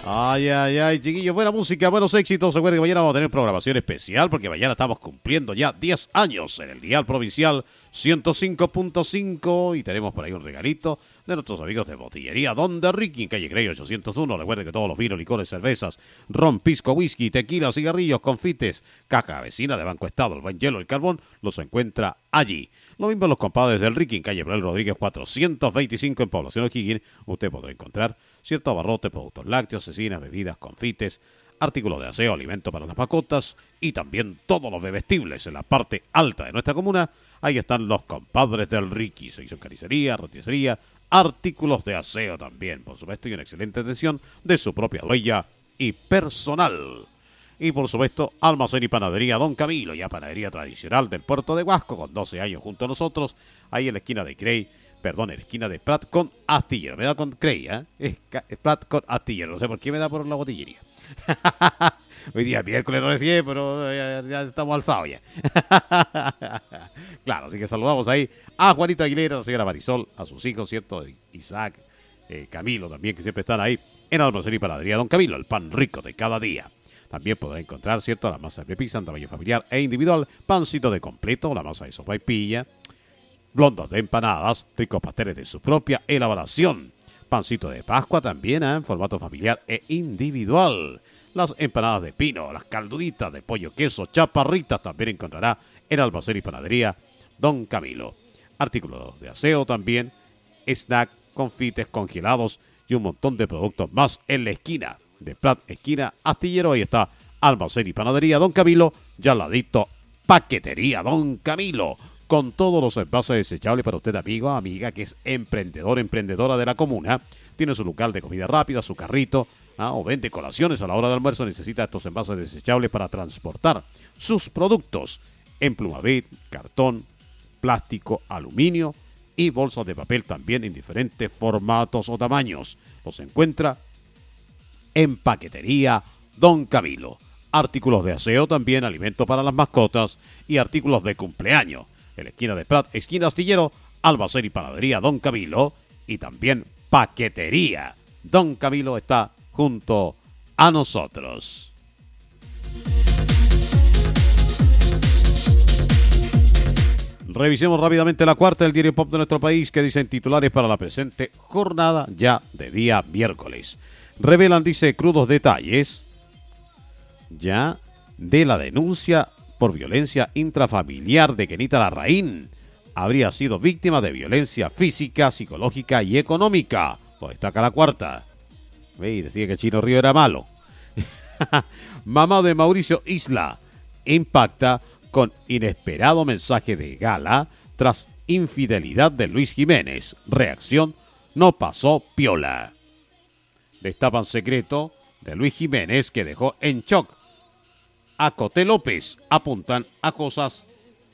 Ay, ay, ay, chiquillos, buena música, buenos éxitos. Recuerden que mañana vamos a tener programación especial porque mañana estamos cumpliendo ya 10 años en el dial provincial 105.5 y tenemos por ahí un regalito de nuestros amigos de Botillería Donde Ricky en calle Grey 801. Recuerden que todos los vinos, licores, cervezas, ron, pisco, whisky, tequila, cigarrillos, confites, caja vecina de Banco Estado, el buen hielo, el carbón, los encuentra allí. Lo mismo los compadres del Ricky en calle Bral Rodríguez 425 en Población O'Higgins. Usted podrá encontrar cierto abarrote, productos lácteos, cecinas, bebidas, confites, artículos de aseo, alimento para las mascotas y también todos los bebestibles en la parte alta de nuestra comuna. Ahí están los compadres del Ricky. Sección carnicería, roticería, artículos de aseo también, por supuesto, y una excelente atención de su propia dueña y personal. Y por supuesto, almacén y panadería Don Camilo, ya panadería tradicional del puerto de Huasco, con 12 años junto a nosotros, ahí en la esquina de en la esquina de Prat con Astillero. Me da con Crey, ¿eh? Es Prat con Astillero, no sé por qué me da por la botillería. Hoy día miércoles recién, pero ya estamos alzados ya. Claro, así que saludamos ahí a Juanito Aguilera, a la señora Marisol, a sus hijos, ¿cierto? Isaac, Camilo también, que siempre están ahí en almacén y panadería Don Camilo, el pan rico de cada día. También podrá encontrar, ¿cierto?, la masa de pizza en tamaño familiar e individual, pancito de completo, la masa de sopaipilla, blondos de empanadas, ricos pasteles de su propia elaboración, pancito de Pascua también en formato familiar e individual, las empanadas de pino, las calduditas de pollo, queso, chaparritas también encontrará en almacén y panadería Don Camilo. Artículos de aseo también, snack, confites congelados y un montón de productos más en la esquina de Prat, esquina Astillero. Ahí está almacén y panadería Don Camilo, ya al ladito paquetería Don Camilo, con todos los envases desechables para usted, amigo, amiga, que es emprendedor, emprendedora de la comuna. Tiene su local de comida rápida, su carrito, o vende colaciones a la hora del almuerzo. Necesita estos envases desechables para transportar sus productos en plumavit, cartón, plástico, aluminio y bolsas de papel también en diferentes formatos o tamaños. Los encuentra en paquetería Don Camilo. Artículos de aseo también, alimentos para las mascotas y artículos de cumpleaños. En la esquina de Prat, esquina Astillero, almacén y panadería Don Camilo y también paquetería Don Camilo está junto a nosotros. Revisemos rápidamente la cuarta del diario Pop de nuestro país, que dicen titulares para la presente jornada ya de día miércoles. Revelan, dice, crudos detalles ya de la denuncia por violencia intrafamiliar de Kenita Larraín. Habría sido víctima de violencia física, psicológica y económica. Lo destaca la cuarta. Y decía que Chino Río era malo. Mamá de Mauricio Isla impacta con inesperado mensaje de gala tras infidelidad de Luis Jiménez. Reacción: no pasó piola. Destapan secreto de Luis Jiménez que dejó en shock a Coté López. Apuntan a cosas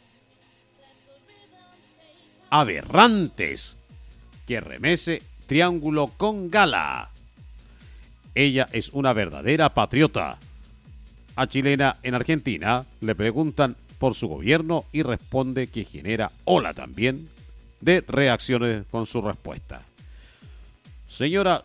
aberrantes que remece triángulo con gala. Ella es una verdadera patriota. A chilena en Argentina le preguntan por su gobierno y responde que genera ola también de reacciones con su respuesta. Señora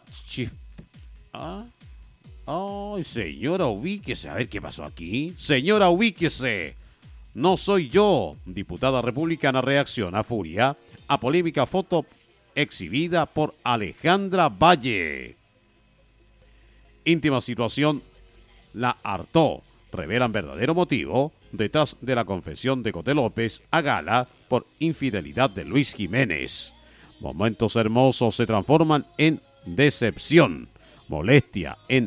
Ay, señora, ubíquese. A ver qué pasó aquí. Señora, ubíquese. No soy yo. Diputada republicana reacciona a furia a polémica foto exhibida por Alejandra Valle. Íntima situación la hartó. Revelan verdadero motivo detrás de la confesión de Coté López a gala por infidelidad de Luis Jiménez. Momentos hermosos se transforman en decepción. Molestia en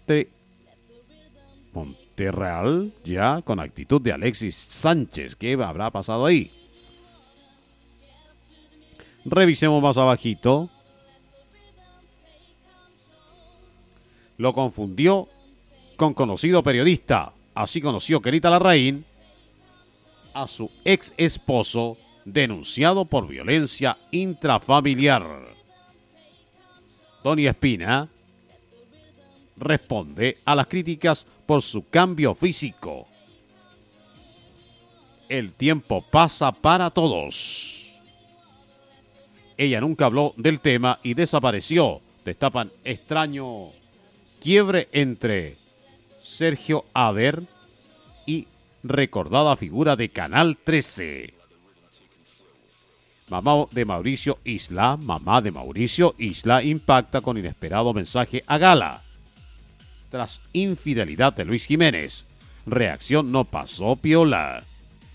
Monterreal, ya con actitud de Alexis Sánchez. ¿Qué habrá pasado ahí? Revisemos más abajito. Lo confundió con conocido periodista. Así conoció Kenita Larraín a su ex esposo denunciado por violencia intrafamiliar. Tony Espina responde a las críticas por su cambio físico. El tiempo pasa para todos. Ella nunca habló del tema y desapareció. Destapan extraño quiebre entre Sergio Ader y recordada figura de Canal 13. Mamá de Mauricio Isla impacta con inesperado mensaje a Gala. Tras infidelidad de Luis Jiménez, reacción no pasó piola.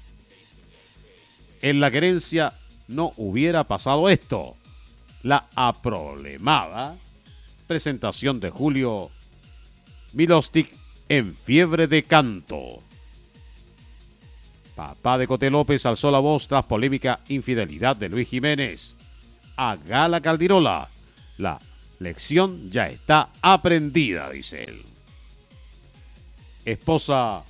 En la querencia no hubiera pasado esto. La aproblemada presentación de Julio Milostic en fiebre de canto. Papá de Coté López alzó la voz tras polémica infidelidad de Luis Jiménez. A Gala Caldirola, la lección ya está aprendida, dice él. Esposa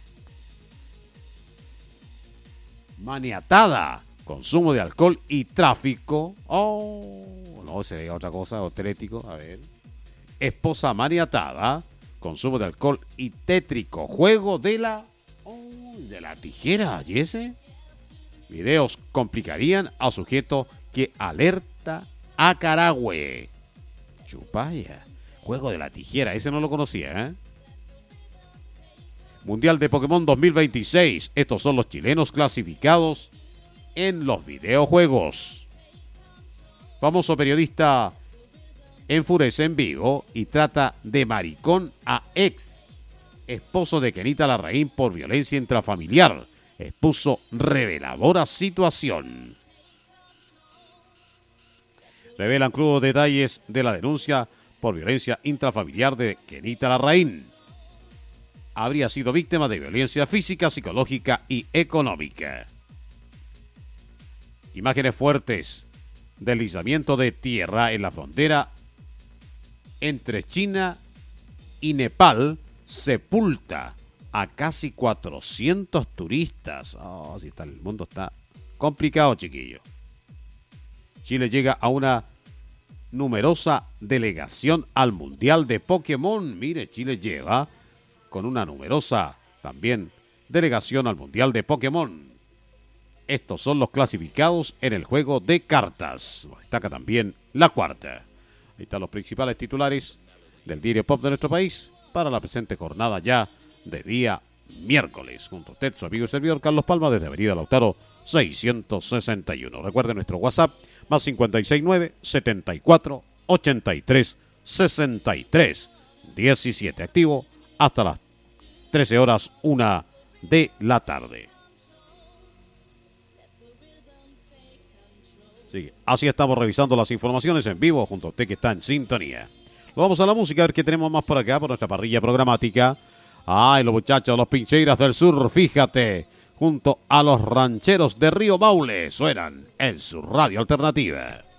maniatada, consumo de alcohol y tráfico. Oh, no, sería otra cosa, otrético. A ver. Esposa maniatada, consumo de alcohol y tétrico juego de la tijera. ¿Y ese? Videos complicarían a sujeto que alerta a Carahue. Chupaya. Juego de la tijera, ese no lo conocía, ¿eh? Mundial de Pokémon 2026. Estos son los chilenos clasificados en los videojuegos. Famoso periodista enfurece en vivo y trata de maricón a ex esposo de Kenita Larraín por violencia intrafamiliar. Expuso reveladora situación. Revelan crudos detalles de la denuncia por violencia intrafamiliar de Kenita Larraín. Habría sido víctima de violencia física, psicológica y económica. Imágenes fuertes. Deslizamiento de tierra en la frontera entre China y Nepal sepulta a casi 400 turistas. Oh, si está, el mundo está complicado, chiquillo. Chile llega a una numerosa delegación al Mundial de Pokémon. Mire, Chile lleva con una numerosa también delegación al Mundial de Pokémon. Estos son los clasificados en el juego de cartas. Destaca también la cuarta. Ahí están los principales titulares del diario Pop de nuestro país para la presente jornada ya de día miércoles. Junto a usted, su amigo y servidor Carlos Palma, desde Avenida Lautaro 661. Recuerde nuestro WhatsApp, más 569 74 83 63 17. Activo hasta las 13 horas 1 de la tarde. Sí, así estamos revisando las informaciones en vivo junto a usted que está en sintonía. Lo vamos a la música, a ver qué tenemos más por acá, por nuestra parrilla programática. Ay, los muchachos, los Pincheiras del Sur, fíjate, junto a los rancheros de Río Maule, suenan en su radio alternativa.